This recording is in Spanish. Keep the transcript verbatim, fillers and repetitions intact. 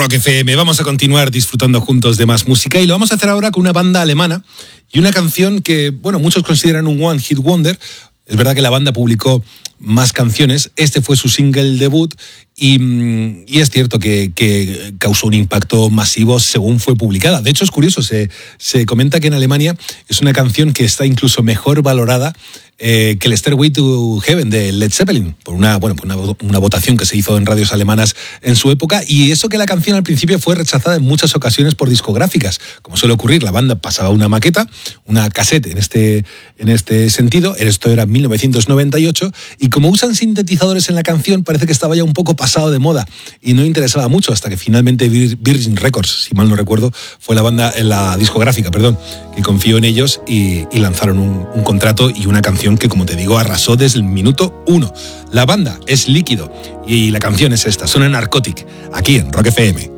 Rock F M. Vamos a continuar disfrutando juntos de más música y lo vamos a hacer ahora con una banda alemana y una canción que, bueno, muchos consideran un One Hit Wonder. Es verdad que la banda publicó más canciones, este fue su single debut y, y es cierto que, que causó un impacto masivo según fue publicada. De hecho, es curioso, se, se comenta que en Alemania es una canción que está incluso mejor valorada eh, que el Stairway to Heaven de Led Zeppelin, por una, bueno, por una, una votación que se hizo en radios alemanas en su época, y eso que la canción al principio fue rechazada en muchas ocasiones por discográficas. Como suele ocurrir, la banda pasaba una maqueta, una cassette en este, en este sentido, esto era en mil novecientos noventa y ocho, y como usan sintetizadores en la canción, parece que estaba ya un poco pasado de moda y no interesaba mucho hasta que finalmente Virgin Records, si mal no recuerdo, fue la banda, la discográfica, perdón, que confió en ellos y, y lanzaron un, un contrato y una canción que, como te digo, arrasó desde el minuto uno. La banda es Líquido y la canción es esta, suena Narcotic, aquí en Rock F M.